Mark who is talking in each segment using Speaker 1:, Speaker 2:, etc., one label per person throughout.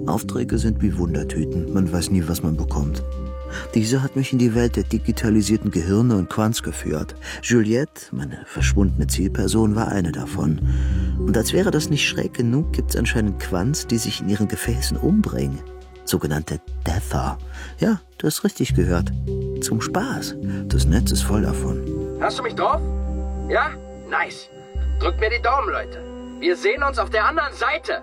Speaker 1: Aufträge sind wie Wundertüten. Man weiß nie, was man bekommt. Diese hat mich in die Welt der digitalisierten Gehirne und Quants geführt. Juliette, meine verschwundene Zielperson, war eine davon. Und als wäre das nicht schräg genug, gibt es anscheinend Quants, die sich in ihren Gefäßen umbringen. Sogenannte Dether. Ja, du hast richtig gehört. Zum Spaß. Das Netz ist voll davon.
Speaker 2: Hast du mich drauf? Ja? Nice. Drückt mir die Daumen, Leute. Wir sehen uns auf der anderen Seite.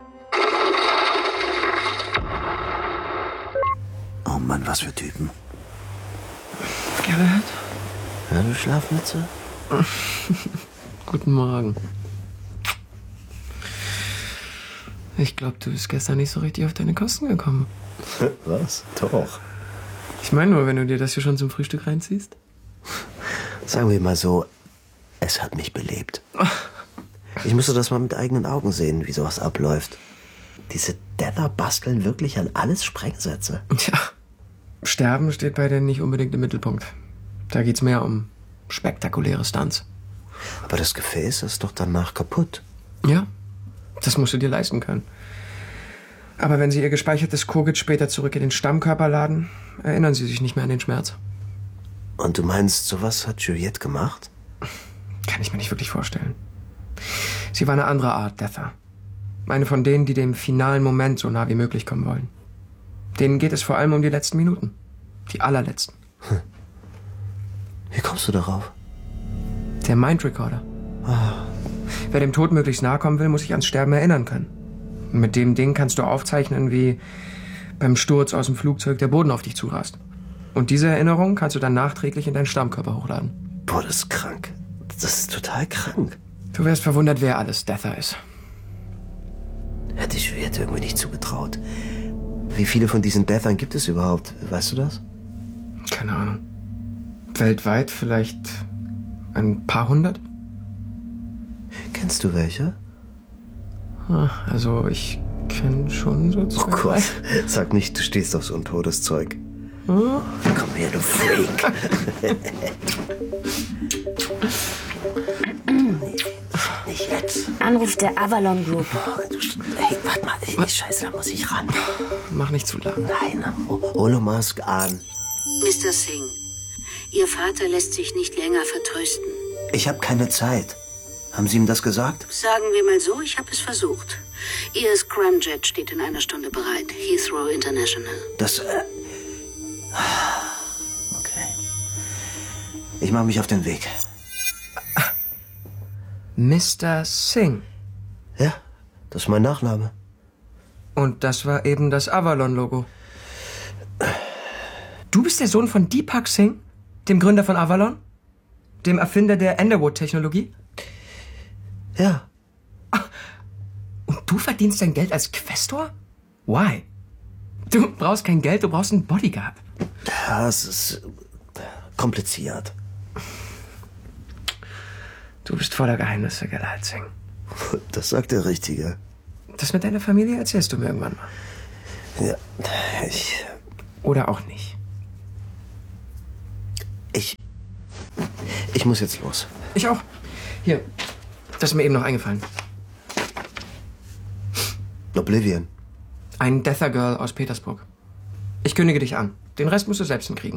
Speaker 1: Oh Mann, was für Typen.
Speaker 3: Gerhard?
Speaker 1: Ja, du Schlafmütze?
Speaker 3: Guten Morgen. Ich glaube, du bist gestern nicht so richtig auf deine Kosten gekommen.
Speaker 1: Was? Doch.
Speaker 3: Ich meine nur, wenn du dir das hier schon zum Frühstück reinziehst.
Speaker 1: Sagen wir mal so, es hat mich belebt. Ich musste das mal mit eigenen Augen sehen, wie sowas abläuft. Diese Dether basteln wirklich an alles Sprengsätze.
Speaker 3: Tja, Sterben steht bei denen nicht unbedingt im Mittelpunkt. Da geht's mehr um spektakuläre Stunts.
Speaker 1: Aber das Gefäß ist doch danach kaputt.
Speaker 3: Ja, das musst du dir leisten können. Aber wenn sie ihr gespeichertes Kogit später zurück in den Stammkörper laden, erinnern sie sich nicht mehr an den Schmerz.
Speaker 1: Und du meinst, sowas hat Juliette gemacht?
Speaker 3: Kann ich mir nicht wirklich vorstellen. Sie war eine andere Art Dether. Eine von denen, die dem finalen Moment so nah wie möglich kommen wollen. Denen geht es vor allem um die letzten Minuten. Die allerletzten.
Speaker 1: Wie kommst du darauf?
Speaker 3: Der Mind Recorder. Wer dem Tod möglichst nahe kommen will, muss sich ans Sterben erinnern können. Und mit dem Ding kannst du aufzeichnen, wie beim Sturz aus dem Flugzeug der Boden auf dich zurast. Und diese Erinnerung kannst du dann nachträglich in deinen Stammkörper hochladen.
Speaker 1: Boah, das ist krank. Das ist total krank.
Speaker 3: Du wärst verwundert, wer alles Dether ist.
Speaker 1: Hätte ich Juliette irgendwie nicht zugetraut. Wie viele von diesen Dethern gibt es überhaupt? Weißt du das?
Speaker 3: Keine Ahnung. Weltweit vielleicht ein paar hundert?
Speaker 1: Kennst du welche?
Speaker 3: Also ich kenne schon so zwei.
Speaker 1: Oh Gott, sag nicht, du stehst auf so ein totes Zeug. Komm her, du Freak. Nicht jetzt.
Speaker 4: Anruf der Avalon Group.
Speaker 1: Hey, warte mal. Hey, Scheiße, da muss ich ran.
Speaker 3: Mach nicht zu lang.
Speaker 1: Nein, Holomask an.
Speaker 4: Mr. Singh, Ihr Vater lässt sich nicht länger vertrösten.
Speaker 1: Ich habe keine Zeit. Haben Sie ihm das gesagt?
Speaker 4: Sagen wir mal so, ich habe es versucht. Ihr Scramjet steht in einer Stunde bereit. Heathrow International.
Speaker 1: Das, Okay. Ich mache mich auf den Weg.
Speaker 3: Mr. Singh.
Speaker 1: Ja, das ist mein Nachname.
Speaker 3: Und das war eben das Avalon-Logo. Du bist der Sohn von Deepak Singh, dem Gründer von Avalon? Dem Erfinder der Underwood-Technologie?
Speaker 1: Ja.
Speaker 3: Und du verdienst dein Geld als Questor? Why? Du brauchst kein Geld, du brauchst einen Bodyguard.
Speaker 1: Ja, es ist kompliziert.
Speaker 3: Du bist voller Geheimnisse, Gerhard Singh.
Speaker 1: Das sagt der Richtige.
Speaker 3: Das mit deiner Familie erzählst du mir irgendwann mal.
Speaker 1: Ja,
Speaker 3: Oder auch nicht.
Speaker 1: Ich muss jetzt los.
Speaker 3: Ich auch. Hier, das ist mir eben noch eingefallen.
Speaker 1: Oblivion.
Speaker 3: Ein Dether Girl aus Petersburg. Ich kündige dich an. Den Rest musst du selbst hinkriegen.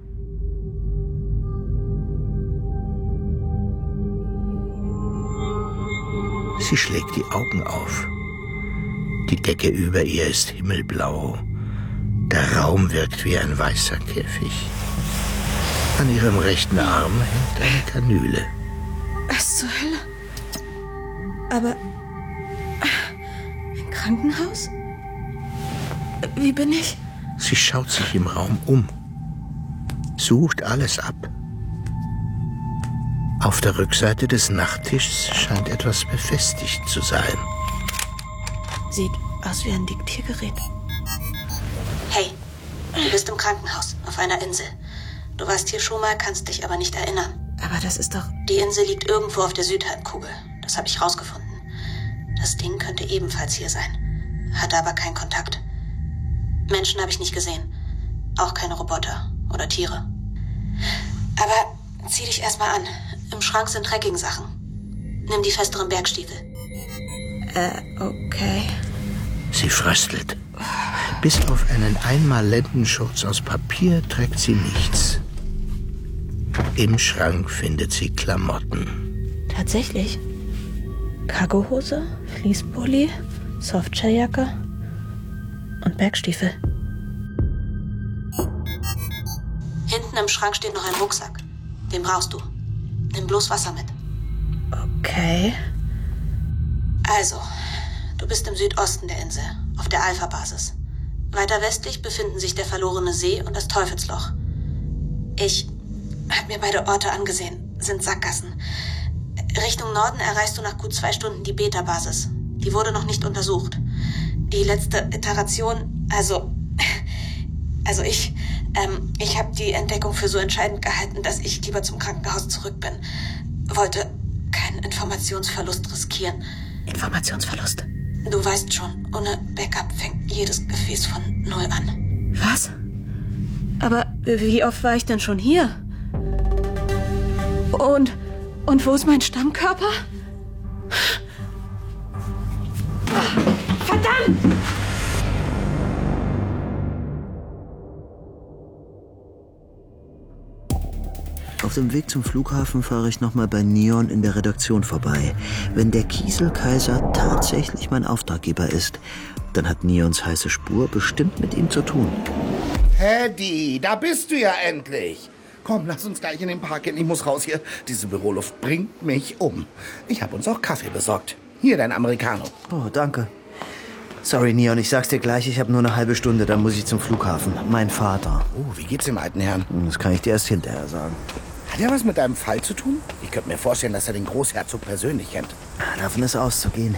Speaker 5: Sie schlägt die Augen auf. Die Decke über ihr ist himmelblau. Der Raum wirkt wie ein weißer Käfig. An ihrem rechten Arm hängt eine Kanüle.
Speaker 6: Was zur Hölle? Aber... ein Krankenhaus? Wie bin ich?
Speaker 5: Sie schaut sich im Raum um. Sucht alles ab. Auf der Rückseite des Nachttischs scheint etwas befestigt zu sein.
Speaker 6: Sieht aus wie ein Diktiergerät.
Speaker 4: Hey, du bist im Krankenhaus, auf einer Insel. Du warst hier schon mal, kannst dich aber nicht erinnern.
Speaker 6: Aber das ist doch...
Speaker 4: Die Insel liegt irgendwo auf der Südhalbkugel. Das habe ich rausgefunden. Das Ding könnte ebenfalls hier sein. Hatte aber keinen Kontakt. Menschen habe ich nicht gesehen. Auch keine Roboter oder Tiere. Aber zieh dich erstmal an. Im Schrank sind Trekkingsachen. Nimm die festeren Bergstiefel.
Speaker 6: Okay.
Speaker 5: Sie fröstelt. Bis auf einen Einmal-Lendenschurz aus Papier trägt sie nichts. Im Schrank findet sie Klamotten.
Speaker 6: Tatsächlich. Cargohose, Fließpulli, Softshelljacke und Bergstiefel.
Speaker 4: Hinten im Schrank steht noch ein Rucksack. Den brauchst du. Nimm bloß Wasser mit.
Speaker 6: Okay.
Speaker 4: Also, du bist im Südosten der Insel, auf der Alpha-Basis. Weiter westlich befinden sich der Verlorene See und das Teufelsloch. Ich habe mir beide Orte angesehen, sind Sackgassen. Richtung Norden erreichst du nach gut 2 Stunden die Beta-Basis. Die wurde noch nicht untersucht. Die letzte Iteration, also ich habe die Entdeckung für so entscheidend gehalten, dass ich lieber zum Krankenhaus zurück bin. Wollte keinen Informationsverlust riskieren.
Speaker 6: Informationsverlust?
Speaker 4: Du weißt schon, ohne Backup fängt jedes Gefäß von Null an.
Speaker 6: Was? Aber wie oft war ich denn schon hier? Und wo ist mein Stammkörper? Verdammt!
Speaker 1: Auf dem Weg zum Flughafen fahre ich nochmal bei Neon in der Redaktion vorbei. Wenn der Kieselkaiser tatsächlich mein Auftraggeber ist, dann hat Neons heiße Spur bestimmt mit ihm zu tun.
Speaker 7: Hedy, da bist du ja endlich. Komm, lass uns gleich in den Park gehen. Ich muss raus hier. Diese Büroluft bringt mich um. Ich habe uns auch Kaffee besorgt. Hier, dein Americano.
Speaker 1: Oh, danke. Sorry, Neon, ich sag's dir gleich, ich habe nur eine halbe Stunde, dann muss ich zum Flughafen. Mein Vater.
Speaker 7: Oh, wie geht's dem alten Herrn?
Speaker 1: Das kann ich dir erst hinterher sagen.
Speaker 7: Hat er was mit deinem Fall zu tun? Ich könnte mir vorstellen, dass er den Großherzog persönlich kennt.
Speaker 1: Davon ist auszugehen.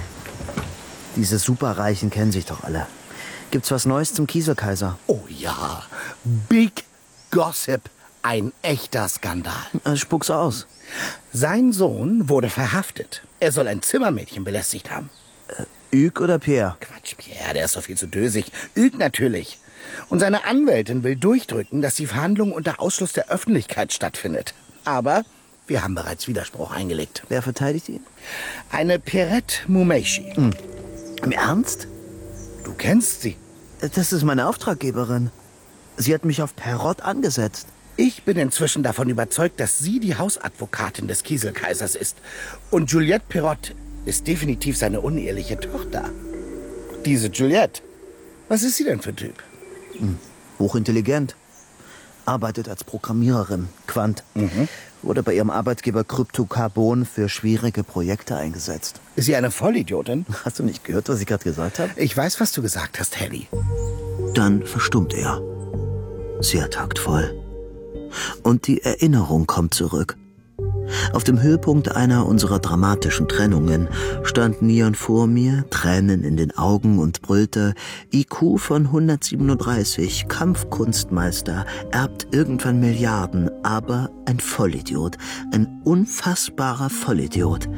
Speaker 1: Diese Superreichen kennen sich doch alle. Gibt's was Neues zum Kieselkaiser?
Speaker 7: Oh ja, Big Gossip. Ein echter Skandal.
Speaker 1: Spuck's aus.
Speaker 7: Sein Sohn wurde verhaftet. Er soll ein Zimmermädchen belästigt haben.
Speaker 1: Hugues oder Pierre?
Speaker 7: Quatsch, Pierre, der ist doch viel zu dösig. Hugues natürlich. Und seine Anwältin will durchdrücken, dass die Verhandlung unter Ausschluss der Öffentlichkeit stattfindet. Aber wir haben bereits Widerspruch eingelegt.
Speaker 1: Wer verteidigt ihn?
Speaker 7: Eine Pierrette Mumeishi.
Speaker 1: Im Ernst?
Speaker 7: Du kennst sie.
Speaker 1: Das ist meine Auftraggeberin. Sie hat mich auf Perrott angesetzt.
Speaker 7: Ich bin inzwischen davon überzeugt, dass sie die Hausadvokatin des Kieselkaisers ist. Und Juliette Perrott ist definitiv seine uneheliche Tochter. Diese Juliette, was ist sie denn für ein Typ?
Speaker 1: Hochintelligent. Arbeitet als Programmiererin, Quant. Wurde bei ihrem Arbeitgeber Kryptocarbon für schwierige Projekte eingesetzt.
Speaker 7: Ist sie eine Vollidiotin?
Speaker 1: Hast du nicht gehört, was ich gerade gesagt habe?
Speaker 7: Ich weiß, was du gesagt hast, Hedy.
Speaker 1: Dann verstummt er. Sehr taktvoll. Und die Erinnerung kommt zurück. Auf dem Höhepunkt einer unserer dramatischen Trennungen stand Neon vor mir, Tränen in den Augen und brüllte: IQ von 137, Kampfkunstmeister, erbt irgendwann Milliarden, aber ein Vollidiot, ein unfassbarer Vollidiot.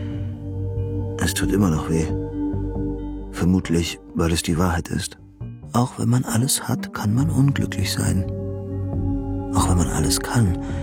Speaker 1: Es tut immer noch weh. Vermutlich, weil es die Wahrheit ist. Auch wenn man alles hat, kann man unglücklich sein. Auch wenn man alles kann,